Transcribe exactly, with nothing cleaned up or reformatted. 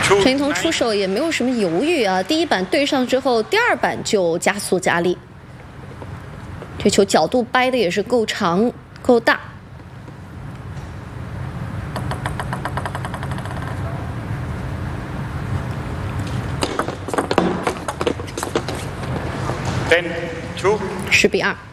陈一彤出手也没有什么犹豫啊，第一板对上之后，第二板就加速加力。这球角度掰的也是够长够大。 ten two 十比二。